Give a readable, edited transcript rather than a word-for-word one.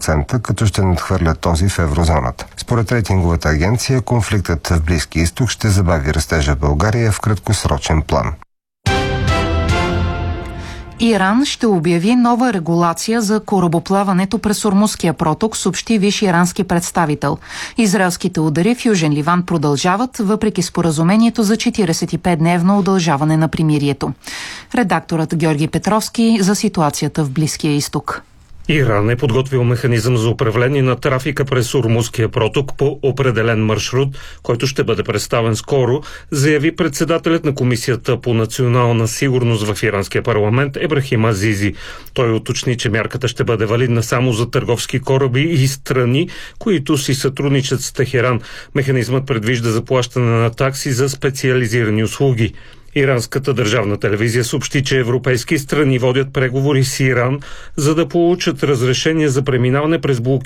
10%, като ще надхвърля този в еврозоната. Според рейтинговата агенция, конфликтът в Близкия изток ще забави растежа в България в краткосрочен план. Иран ще обяви нова регулация за корабоплаването през Ормузския проток, съобщи висш ирански представител. Израелските удари в Южен Ливан продължават, въпреки споразумението за 45-дневно удължаване на примирието. Редакторът Георги Петровски за ситуацията в Близкия изток. Иран е подготвил механизъм за управление на трафика през Ормузския проток по определен маршрут, който ще бъде представен скоро, заяви председателят на Комисията по национална сигурност в иранския парламент Ебрахим Азизи. Той уточни, че мярката ще бъде валидна само за търговски кораби и страни, които си сътрудничат с Техеран. Механизмът предвижда заплащане на такси за специализирани услуги. Иранската държавна телевизия съобщи, че европейски страни водят преговори с Иран, за да получат разрешение за преминаване през блокирането